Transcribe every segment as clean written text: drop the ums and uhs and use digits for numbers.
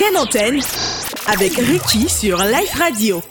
Ken Antenne avec Ricky sur Life Radio.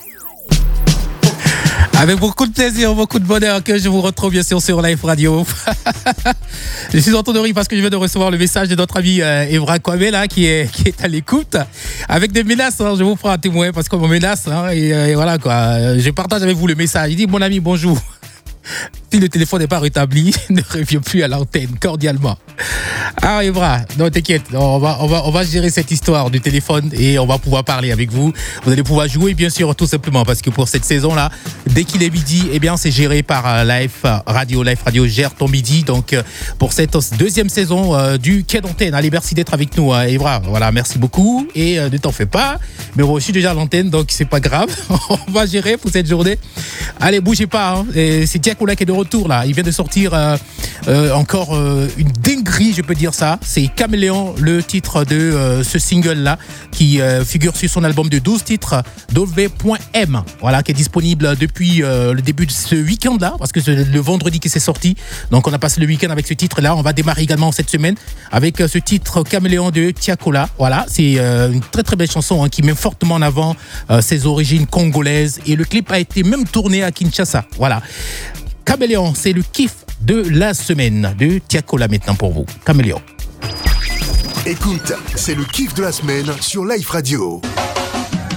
Avec beaucoup de plaisir, beaucoup de bonheur que je vous retrouve bien sûr sur Life Radio. Je suis en train de rire parce que je viens de recevoir le message de notre ami Evra Kwame là, qui est à l'écoute. Avec des menaces, hein, je vous prends un témoin parce qu'on me menace. Hein, et voilà quoi. Je partage avec vous le message. Il dit mon ami bonjour. Si le téléphone n'est pas rétabli, ne reviens plus à l'antenne, cordialement. Ah Evra, non t'inquiète, on va gérer cette histoire du téléphone et on va pouvoir parler avec vous. Vous allez pouvoir jouer bien sûr tout simplement parce que pour cette saison-là, dès qu'il est midi, eh bien c'est géré par Life Radio. Life Radio gère ton midi. Donc pour cette deuxième saison du Quai d'Antenne, allez merci d'être avec nous Evra. Voilà, merci beaucoup et ne t'en fais pas. Mais bon, je suis déjà à l'antenne donc c'est pas grave. On va gérer pour cette journée. Allez, bougez pas. Hein. C'est Tiakola qui est de retour là. Il vient de sortir encore une dinguerie, je peux dire ça. C'est Caméléon, le titre de ce single-là, qui figure sur son album de 12 titres, W.M. Voilà, qui est disponible depuis le début de ce week-end-là, parce que c'est le vendredi qui s'est sorti. Donc, on a passé le week-end avec ce titre-là. On va démarrer également cette semaine avec ce titre Caméléon de Tiakola. Voilà, c'est une très très belle chanson hein, qui met fortement en avant ses origines congolaises. Et le clip a été même tourné à Kinshasa. Voilà. Caméléon, c'est le kiff de la semaine de Tiakola maintenant pour vous. Caméléon. Écoute, c'est le kiff de la semaine sur Life Radio.